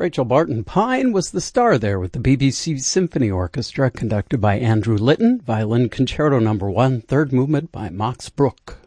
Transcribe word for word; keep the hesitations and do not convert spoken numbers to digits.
Rachel Barton Pine was the star there with the B B C Symphony Orchestra, conducted by Andrew Litton, Violin Concerto Number One, third movement by Max Bruch.